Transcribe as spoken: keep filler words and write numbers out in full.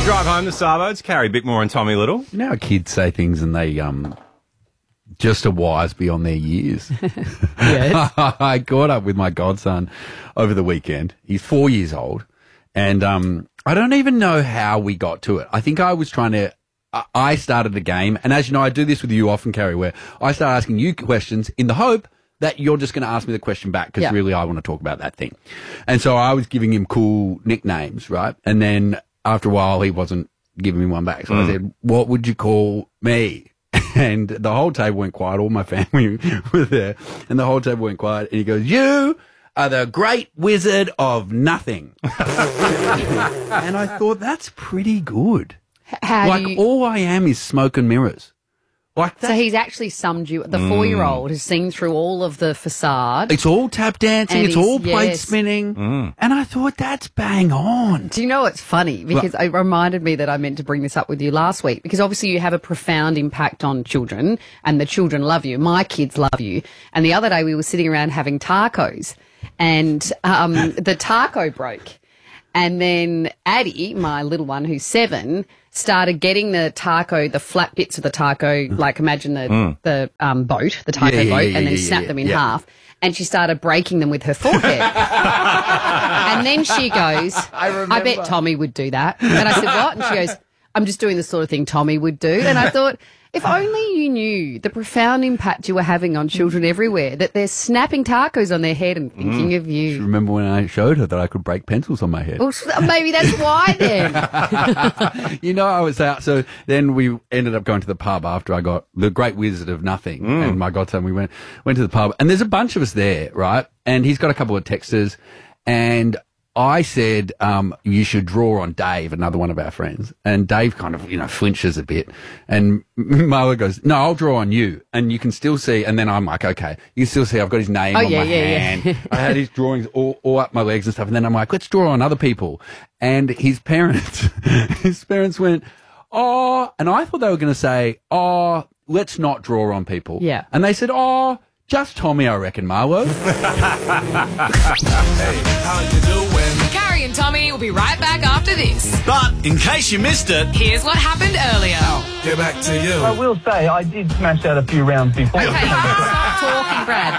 drive home the Sabo. It's Carrie Bickmore and Tommy Little. You know how kids say things and they um just are wise beyond their years? Yes. I caught up with my godson over the weekend. He's four years old. And um I don't even know how we got to it. I think I was trying to... I started the game. And as you know, I do this with you often, Carrie, where I start asking you questions in the hope that you're just going to ask me the question back because yeah. really I want to talk about that thing. And so I was giving him cool nicknames, right? And then after a while, he wasn't giving me one back. So mm. I said, what would you call me? And the whole table went quiet. All my family were there. And the whole table went quiet. And he goes, you are the great wizard of nothing. And I thought, that's pretty good. How like, do you... all I am is smoke and mirrors. Like that. So he's actually summed you. The four-year-old has seen through all of the facade. It's all tap dancing. And it's all plate yes. spinning. Mm. And I thought, that's bang on. Do you know what's funny? Because well, it reminded me that I meant to bring this up with you last week. Because obviously you have a profound impact on children, and the children love you. My kids love you. And the other day we were sitting around having tacos, and um, the taco broke. And then Addie, my little one who's seven, started getting the taco, the flat bits of the taco, like imagine the mm. the um, boat, the taco yeah, yeah, boat, yeah, and then yeah, snap yeah, them in yeah. half. And she started breaking them with her forehead. And then she goes, I, I bet Tommy would do that. And I said, what? And she goes, I'm just doing the sort of thing Tommy would do. And I thought, if only you knew the profound impact you were having on children everywhere, that they're snapping tacos on their head and thinking mm. of you. Remember when I showed her that I could break pencils on my head? Well, maybe that's why then. You know, I was out. So then we ended up going to the pub after I got the Great Wizard of Nothing mm. and my godson. We went went to the pub, and there's a bunch of us there, right? And he's got a couple of texters, and I said, um, you should draw on Dave, another one of our friends. And Dave kind of, you know, flinches a bit. And Marla goes, no, I'll draw on you. And you can still see, and then I'm like, okay, you can still see I've got his name oh, on yeah, my yeah, hand. Yeah. I had his drawings all, all up my legs and stuff. And then I'm like, let's draw on other people. And his parents, his parents went, oh, and I thought they were going to say, oh, let's not draw on people. Yeah. And they said, oh, just Tommy, I reckon, Marlo. Hey, how you doing? Carrie and Tommy will be right back after this. But in case you missed it, Here's what happened earlier. get back to you. I will say I did smash out a few rounds before. Okay, stop talking, Brad.